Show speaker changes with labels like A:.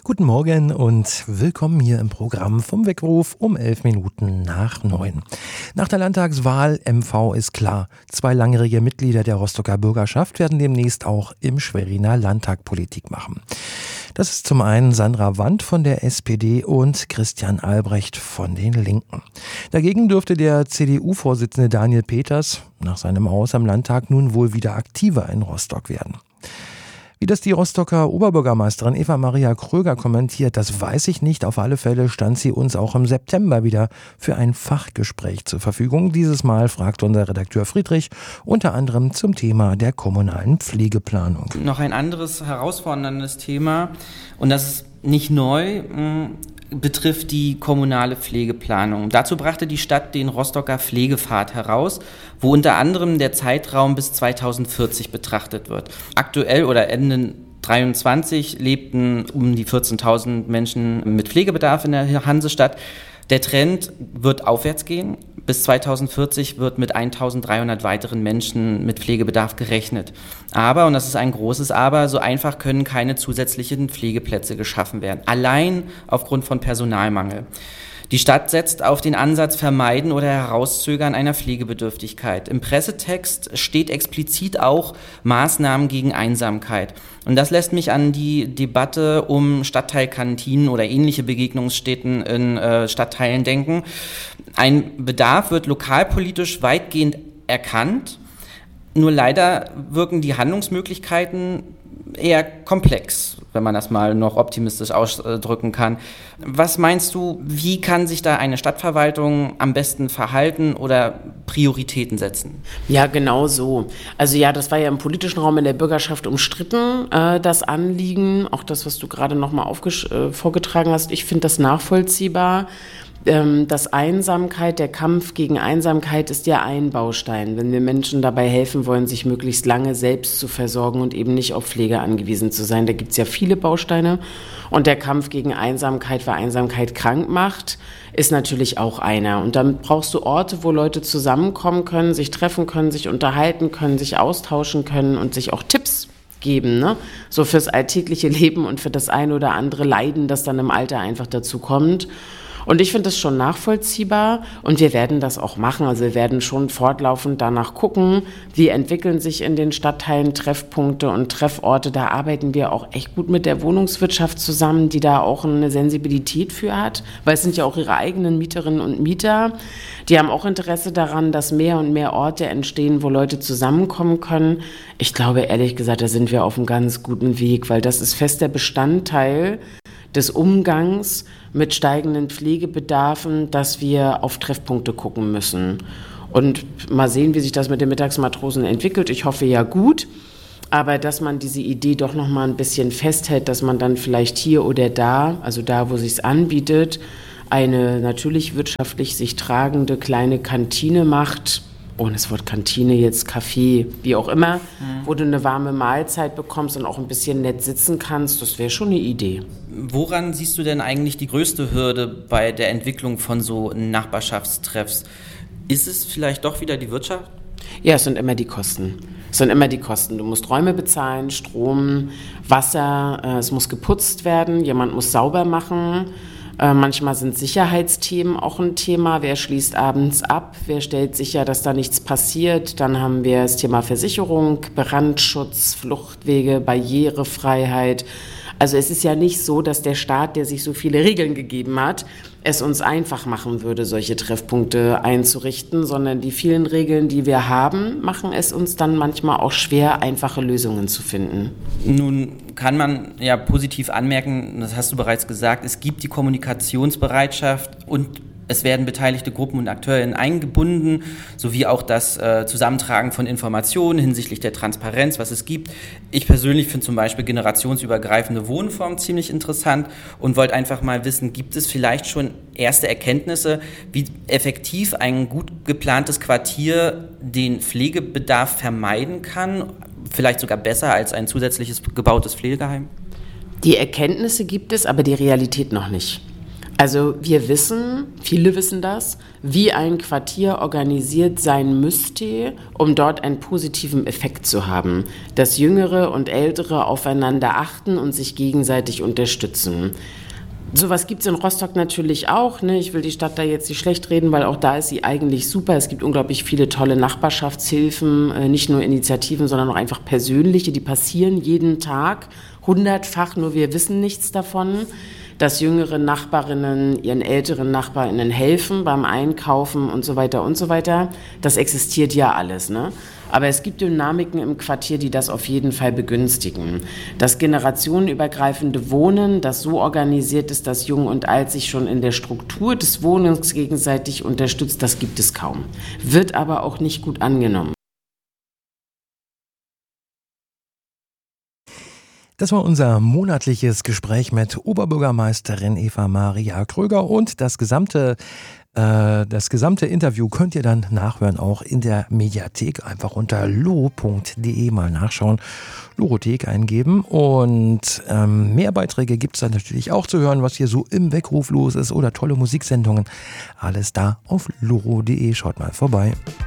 A: Guten Morgen und willkommen hier im Programm vom Weckruf um 11 Minuten nach 9. Nach der Landtagswahl MV ist klar. 2 langjährige Mitglieder der Rostocker Bürgerschaft werden demnächst auch im Schweriner Landtag Politik machen. Das ist zum einen Sandra Wandt von der SPD und Christian Albrecht von den Linken. Dagegen dürfte der CDU-Vorsitzende Daniel Peters nach seinem Aus am Landtag nun wohl wieder aktiver in Rostock werden. Wie das die Rostocker Oberbürgermeisterin Eva-Maria Kröger kommentiert, das weiß ich nicht. Auf alle Fälle stand sie uns auch im September wieder für ein Fachgespräch zur Verfügung. Dieses Mal fragt unser Redakteur Friedrich unter anderem zum Thema der kommunalen Pflegeplanung.
B: Noch ein anderes herausforderndes Thema, und das ist nicht neu, betrifft die kommunale Pflegeplanung. Dazu brachte die Stadt den Rostocker Pflegepfad heraus, wo unter anderem der Zeitraum bis 2040 betrachtet wird. Aktuell oder Ende 2023 lebten um die 14.000 Menschen mit Pflegebedarf in der Hansestadt. Der Trend wird aufwärts gehen. Bis 2040 wird mit 1.300 weiteren Menschen mit Pflegebedarf gerechnet. Aber, und das ist ein großes Aber, so einfach können keine zusätzlichen Pflegeplätze geschaffen werden. Allein aufgrund von Personalmangel. Die Stadt setzt auf den Ansatz Vermeiden oder Herauszögern einer Pflegebedürftigkeit. Im Pressetext steht explizit auch Maßnahmen gegen Einsamkeit. Und das lässt mich an die Debatte um Stadtteilkantinen oder ähnliche Begegnungsstätten in Stadtteilen denken. Ein Bedarf wird lokalpolitisch weitgehend erkannt, nur leider wirken die Handlungsmöglichkeiten eher komplex, wenn man das mal noch optimistisch ausdrücken kann. Was meinst du, wie kann sich da eine Stadtverwaltung am besten verhalten oder Prioritäten setzen?
C: Ja, genau so. Also ja, das war ja im politischen Raum in der Bürgerschaft umstritten, das Anliegen, auch das, was du gerade nochmal vorgetragen hast. Ich finde das nachvollziehbar. Das Einsamkeit, der Kampf gegen Einsamkeit ist ja ein Baustein, wenn wir Menschen dabei helfen wollen, sich möglichst lange selbst zu versorgen und eben nicht auf Pflege angewiesen zu sein. Da gibt es ja viele Bausteine, und der Kampf gegen Einsamkeit, weil Einsamkeit krank macht, ist natürlich auch einer. Und dann brauchst du Orte, wo Leute zusammenkommen können, sich treffen können, sich unterhalten können, sich austauschen können und sich auch Tipps geben, ne? So fürs alltägliche Leben und für das ein oder andere Leiden, das dann im Alter einfach dazu kommt. Und ich finde das schon nachvollziehbar, und wir werden das auch machen. Also wir werden schon fortlaufend danach gucken, wie entwickeln sich in den Stadtteilen Treffpunkte und Trefforte. Da arbeiten wir auch echt gut mit der Wohnungswirtschaft zusammen, die da auch eine Sensibilität für hat, weil es sind ja auch ihre eigenen Mieterinnen und Mieter. Die haben auch Interesse daran, dass mehr und mehr Orte entstehen, wo Leute zusammenkommen können. Ich glaube, ehrlich gesagt, da sind wir auf einem ganz guten Weg, weil das ist fester Bestandteil des Umgangs mit steigenden Pflegebedarfen, dass wir auf Treffpunkte gucken müssen. Und mal sehen, wie sich das mit den Mittagsmatrosen entwickelt. Ich hoffe ja gut, aber dass man diese Idee doch noch mal ein bisschen festhält, dass man dann vielleicht hier oder da, also da, wo sich's anbietet, eine natürlich wirtschaftlich sich tragende kleine Kantine macht. Ohne das Wort Kantine jetzt, Café, wie auch immer, wo du eine warme Mahlzeit bekommst und auch ein bisschen nett sitzen kannst, das wäre schon eine Idee.
B: Woran siehst du denn eigentlich die größte Hürde bei der Entwicklung von so Nachbarschaftstreffs? Ist es vielleicht doch wieder die Wirtschaft?
C: Ja, es sind immer die Kosten. Du musst Räume bezahlen, Strom, Wasser, es muss geputzt werden, jemand muss sauber machen. Manchmal sind Sicherheitsthemen auch ein Thema. Wer schließt abends ab? Wer stellt sicher, dass da nichts passiert? Dann haben wir das Thema Versicherung, Brandschutz, Fluchtwege, Barrierefreiheit. Also es ist ja nicht so, dass der Staat, der sich so viele Regeln gegeben hat, es uns einfach machen würde, solche Treffpunkte einzurichten, sondern die vielen Regeln, die wir haben, machen es uns dann manchmal auch schwer, einfache Lösungen zu finden.
B: Nun kann man ja positiv anmerken, das hast du bereits gesagt, es gibt die Kommunikationsbereitschaft und es werden beteiligte Gruppen und Akteure eingebunden, sowie auch das Zusammentragen von Informationen hinsichtlich der Transparenz, was es gibt. Ich persönlich finde zum Beispiel generationsübergreifende Wohnformen ziemlich interessant und wollte einfach mal wissen, gibt es vielleicht schon erste Erkenntnisse, wie effektiv ein gut geplantes Quartier den Pflegebedarf vermeiden kann, vielleicht sogar besser als ein zusätzliches gebautes Pflegeheim?
C: Die Erkenntnisse gibt es, aber die Realität noch nicht. Also wir wissen, viele wissen das, wie ein Quartier organisiert sein müsste, um dort einen positiven Effekt zu haben. Dass Jüngere und Ältere aufeinander achten und sich gegenseitig unterstützen. Sowas gibt es in Rostock natürlich auch. Ne? Ich will die Stadt da jetzt nicht schlecht reden, weil auch da ist sie eigentlich super. Es gibt unglaublich viele tolle Nachbarschaftshilfen, nicht nur Initiativen, sondern auch einfach persönliche, die passieren jeden Tag, 100-fach, nur wir wissen nichts davon. Dass jüngere Nachbarinnen ihren älteren Nachbarinnen helfen beim Einkaufen und so weiter und so weiter. Das existiert ja alles, ne? Aber es gibt Dynamiken im Quartier, die das auf jeden Fall begünstigen. Das generationenübergreifende Wohnen, das so organisiert ist, dass Jung und Alt sich schon in der Struktur des Wohnens gegenseitig unterstützt, das gibt es kaum. Wird aber auch nicht gut angenommen.
A: Das war unser monatliches Gespräch mit Oberbürgermeisterin Eva Maria Kröger und das gesamte Interview könnt ihr dann nachhören, auch in der Mediathek. Einfach unter loro.de mal nachschauen, Lorothek eingeben und mehr Beiträge gibt es dann natürlich auch zu hören, was hier so im Weckruf los ist oder tolle Musiksendungen. Alles da auf loro.de, schaut mal vorbei.